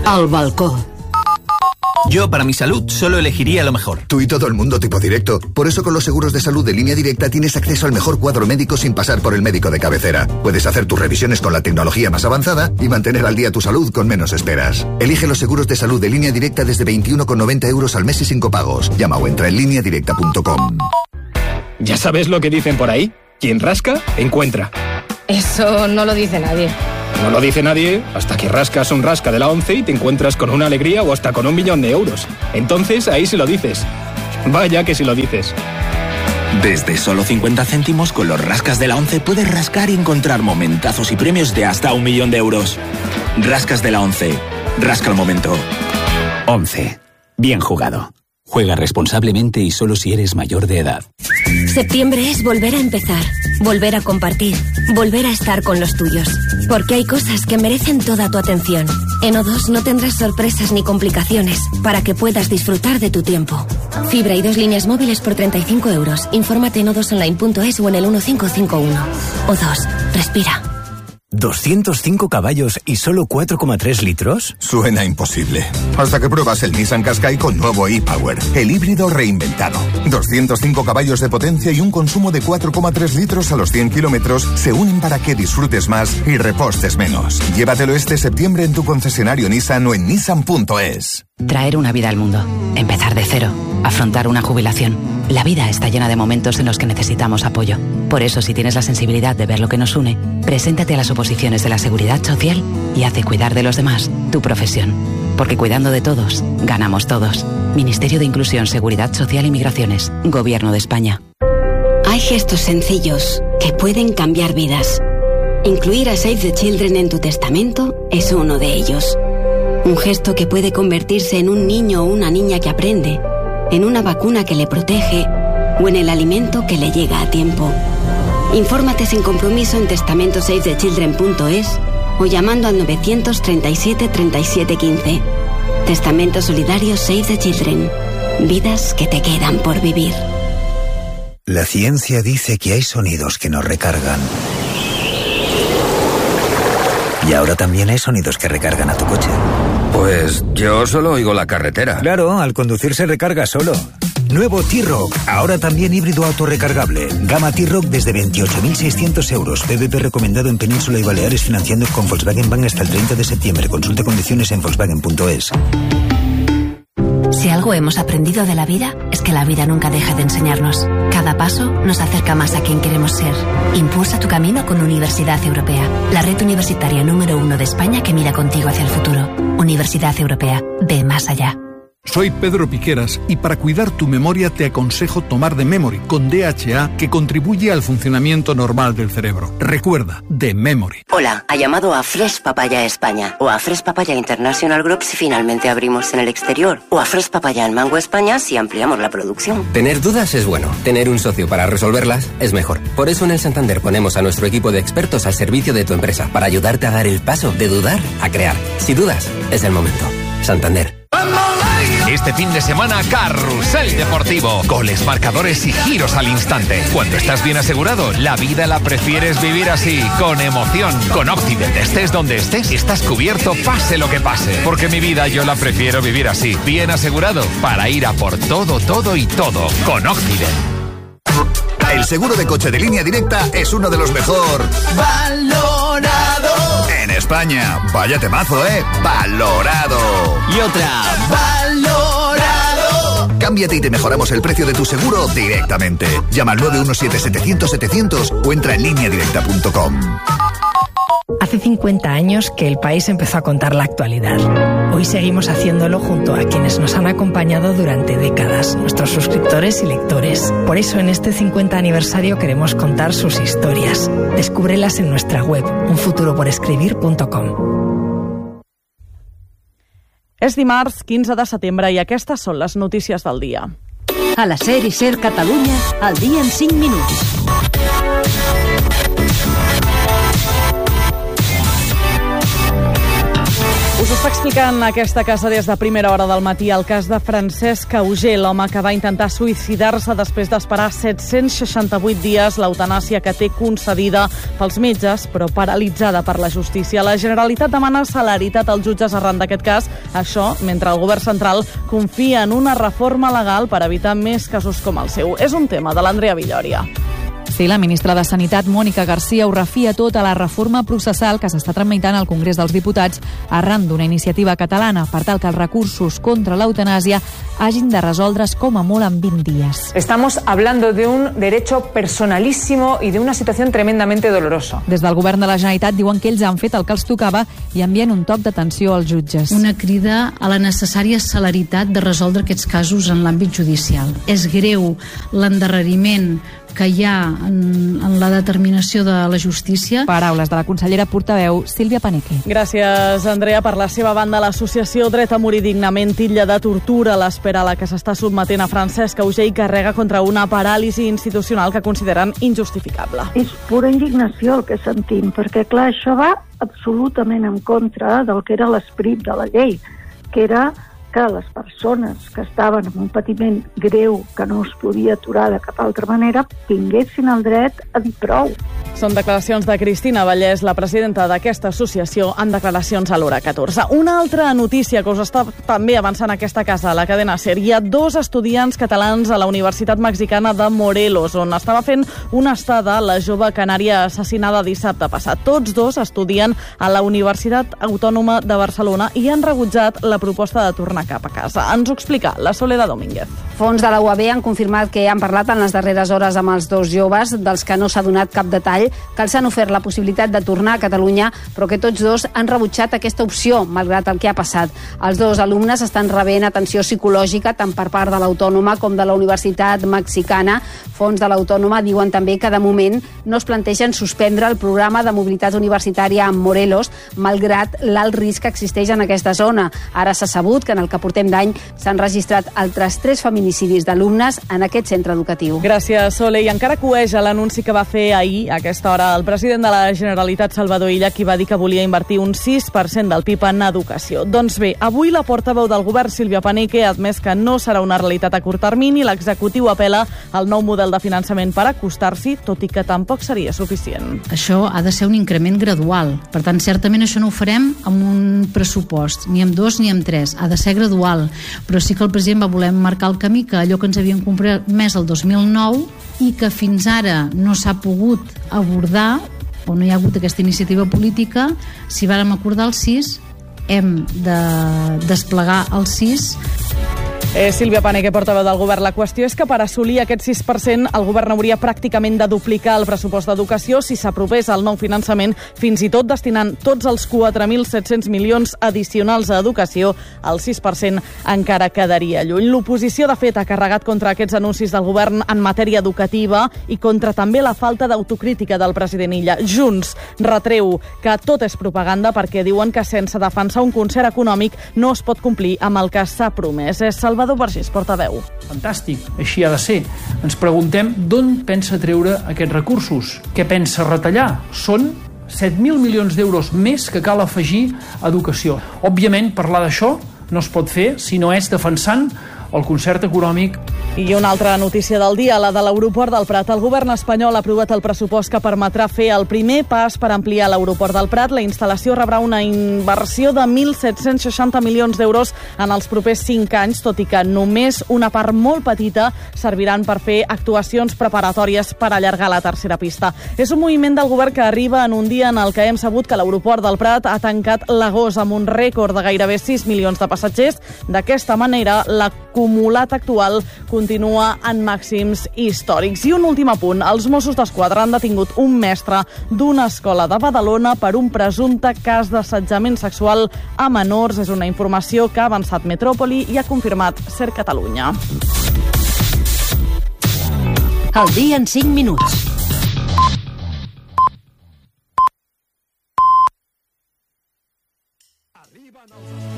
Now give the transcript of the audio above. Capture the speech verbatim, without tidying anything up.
Al balcó. Yo, para mi salud, solo elegiría lo mejor. Tú y todo el mundo tipo directo. Por eso con los seguros de salud de Línea Directa tienes acceso al mejor cuadro médico sin pasar por el médico de cabecera. Puedes hacer tus revisiones con la tecnología más avanzada y mantener al día tu salud con menos esperas. Elige los seguros de salud de Línea Directa desde veintiuno con noventa euros al mes y sin copagos. Llama o entra en línea directa punto com. ¿Ya sabes lo que dicen por ahí? Quien rasca, encuentra. Eso no lo dice nadie. No lo dice nadie hasta que rascas un rasca de la ONCE y te encuentras con una alegría o hasta con un millón de euros. Entonces ahí sí lo dices. Vaya que sí lo dices. Desde solo cincuenta céntimos con los rascas de la ONCE puedes rascar y encontrar momentazos y premios de hasta un millón de euros. Rascas de la ONCE. Rasca el momento. ONCE. Bien jugado. Juega responsablemente y solo si eres mayor de edad. Septiembre es volver a empezar, volver a compartir, volver a estar con los tuyos. Porque hay cosas que merecen toda tu atención. En O dos no tendrás sorpresas ni complicaciones para que puedas disfrutar de tu tiempo. Fibra y dos líneas móviles por treinta y cinco euros. Infórmate en o dos online punto es o en el uno cinco cinco uno. O dos, respira. ¿doscientos cinco caballos y solo cuatro coma tres litros? Suena imposible. Hasta que pruebas el Nissan Qashqai con nuevo e-Power, el híbrido reinventado. doscientos cinco caballos de potencia y un consumo de cuatro coma tres litros a los cien kilómetros se unen para que disfrutes más y repostes menos. Llévatelo este septiembre en tu concesionario Nissan o en nissan punto es. Traer una vida al mundo. Empezar de cero. Afrontar una jubilación. La vida está llena de momentos en los que necesitamos apoyo. Por eso, si tienes la sensibilidad de ver lo que nos une, preséntate a las oposiciones de la Seguridad Social y haz de cuidar de los demás tu profesión. Porque cuidando de todos, ganamos todos. Ministerio de Inclusión, Seguridad Social y Migraciones. Gobierno de España. Hay gestos sencillos que pueden cambiar vidas. Incluir a Save the Children en tu testamento es uno de ellos. Un gesto que puede convertirse en un niño o una niña que aprende, en una vacuna que le protege o en el alimento que le llega a tiempo. Infórmate sin compromiso en testamento save the children punto es o llamando al novecientos treinta y siete treinta y siete quince. Testamento solidario Save the Children. Vidas que te quedan por vivir. La ciencia dice que hay sonidos que nos recargan. Y ahora también hay sonidos que recargan a tu coche. Pues yo solo oigo la carretera. Claro, al conducir se recarga solo. Nuevo T-Roc, ahora también híbrido autorrecargable. Gama T-Roc desde veintiocho mil seiscientos euros. P V P recomendado en Península y Baleares financiando con Volkswagen Bank hasta el treinta de septiembre. Consulta condiciones en volkswagen punto es. Si algo hemos aprendido de la vida, es que la vida nunca deja de enseñarnos. Cada paso nos acerca más a quien queremos ser. Impulsa tu camino con Universidad Europea, la red universitaria número uno de España que mira contigo hacia el futuro. Universidad Europea, ve más allá. Soy Pedro Piqueras y para cuidar tu memoria te aconsejo tomar The Memory con D H A que contribuye al funcionamiento normal del cerebro. Recuerda, The Memory. Hola, ha llamado a Fresh Papaya España o a Fresh Papaya International Group si finalmente abrimos en el exterior o a Fresh Papaya en Mango España si ampliamos la producción. Tener dudas es bueno, tener un socio para resolverlas es mejor. Por eso en el Santander ponemos a nuestro equipo de expertos al servicio de tu empresa para ayudarte a dar el paso de dudar a crear. Si dudas, es el momento. Santander. Este fin de semana, Carrusel Deportivo. Goles, marcadores y giros al instante. Cuando estás bien asegurado, la vida la prefieres vivir así, con emoción. Con Occident, estés donde estés, estás cubierto pase lo que pase. Porque mi vida yo la prefiero vivir así, bien asegurado, para ir a por todo, todo y todo. Con Occident. El seguro de coche de Línea Directa es uno de los mejor valorado en España. Vaya temazo, ¿eh? Valorado. Y otra. Valorado. Cámbiate y te mejoramos el precio de tu seguro directamente. Llama al nueve uno siete setecientos setecientos o entra en línea directa punto com. Hace cincuenta años que el país empezó a contar la actualidad. Hoy seguimos haciéndolo junto a quienes nos han acompañado durante décadas, nuestros suscriptores y lectores. Por eso en este cincuenta aniversario queremos contar sus historias. Descúbrelas en nuestra web, un futuro por escribir punto com. És dimarts quinze de setembre i aquestes són les notícies del dia. A la SER i SER Catalunya, al dia en cinc minuts. Us està explicant aquesta casa des de primera hora del matí el cas de Francesc Auger, l'home que va intentar suïcidar-se després d'esperar set-cents seixanta-vuit dies l'eutanàsia que té concedida pels metges, però paralitzada per la justícia. La Generalitat demana celeritat als jutges arran d'aquest cas, això mentre el govern central confia en una reforma legal per evitar més casos com el seu. És un tema de l'Andrea Villòria. Sí, la ministra de Sanitat, Mònica Garcia, ho refia tot a la reforma processal que s'està tramitant al Congrés dels Diputats arran d'una iniciativa catalana per tal que els recursos contra l'eutanàsia hagin de resoldre's com a molt en vint dies. Estamos hablando de un derecho personalísimo y de una situación tremendamente dolorosa. Des del govern de la Generalitat diuen que ells han fet el que els tocava i envien un toc d'atenció als jutges. Una crida a la necessària celeritat de resoldre aquests casos en l'àmbit judicial. És greu l'endarreriment que hi ha en, en la determinació de la justícia. Paraules de la consellera portaveu Sílvia Paneque. Gràcies, Andrea. Per la seva banda, l'associació Dret a morir dignament titlla de tortura l'espera a la que s'està sotmetent a Francesc Auger i carrega contra una paràlisi institucional que consideren injustificable. És pura indignació el que sentim, perquè clar, això va absolutament en contra del que era l'esperit de la llei, que era que les persones que estaven amb un patiment greu que no es podia aturar de cap altra manera tinguessin el dret a dir prou. Són declaracions de Cristina Vallès, la presidenta d'aquesta associació, en declaracions a l'Hora catorze. Una altra notícia que us està també avançant aquesta casa, a la cadena SER. Hi ha dos estudiants catalans a la Universitat Mexicana de Morelos, on estava fent una estada la jove canària assassinada dissabte passat. Tots dos estudien a la Universitat Autònoma de Barcelona i han rebutjat la proposta de tornar cap a casa. Ens ho explica la Soledad Domínguez. Fons de la U A B han confirmat que han parlat en les darreres hores amb els dos joves, dels que no s'ha donat cap detall, que els han ofert la possibilitat de tornar a Catalunya, però que tots dos han rebutjat aquesta opció, malgrat el que ha passat. Els dos alumnes estan rebent atenció psicològica tant per part de l'Autònoma com de la Universitat Mexicana. Fons de l'Autònoma diuen també que de moment no es plantegen suspendre el programa de mobilitat universitària en Morelos, malgrat l'alt risc que existeix en aquesta zona. Ara s'ha sabut que en el que portem d'any s'han registrat altres tres feminicidis d'alumnes en aquest centre educatiu. Gràcies, Sole. I encara coeja l'anunci que va fer ahir, a aquesta hora, el president de la Generalitat, Salvador Illa, qui va dir que volia invertir un sis per cent del P I B en educació. Doncs bé, avui la portaveu del govern, Sílvia Paneque, ha admès que no serà una realitat a curt termini. L'executiu apela al nou model de finançament per acostar-s'hi, tot i que tampoc seria suficient. Això ha de ser un increment gradual. Per tant, certament això no ho farem amb un pressupost, ni amb dos ni amb tres. Ha de ser gradual. Però sí que el president va voler marcar el camí que allò que ens havien compromès el dos mil nou i que fins ara no s'ha pogut abordar o no hi ha hagut aquesta iniciativa política, si vàrem acordar el sis, hem de desplegar el sis. Eh, Sílvia Paneque, portaveu del govern. La qüestió és que per assolir aquest sis per cent el govern hauria pràcticament de duplicar el pressupost d'educació si s'aprovés el nou finançament, fins i tot destinant tots els quatre mil set-cents milions addicionals a educació. El sis per cent encara quedaria lluny. L'oposició, de fet, ha carregat contra aquests anuncis del govern en matèria educativa i contra també la falta d'autocrítica del president Illa. Junts retreu que tot és propaganda perquè diuen que sense defensar un concert econòmic no es pot complir amb el que s'ha promès. És Salvador Vergés, portaveu. Fantàstic, així ha de ser. Ens preguntem d'on pensa treure aquests recursos. Què pensa retallar? Són set mil milions d'euros més que cal afegir a educació. Òbviament, parlar d'això no es pot fer si no és defensant el concert econòmic. I una altra notícia del dia, la de l'aeroport del Prat. El govern espanyol ha aprovat el pressupost que permetrà fer el primer pas per ampliar l'aeroport del Prat. La instal·lació rebrà una inversió de mil set-cents seixanta milions d'euros en els propers cinc anys, tot i que només una part molt petita serviran per fer actuacions preparatòries per allargar la tercera pista. És un moviment del govern que arriba en un dia en el que hem sabut que l'aeroport del Prat ha tancat l'agost amb un rècord de gairebé sis milions de passatgers. D'aquesta manera, l'acumulat actual continua en màxims històrics. I un últim apunt. Els Mossos d'Esquadra han detingut un mestre d'una escola de Badalona per un presumpte cas d'assetjament sexual a menors. És una informació que ha avançat Metròpoli i ha confirmat SER Catalunya. El dia en cinc minuts. Arriben els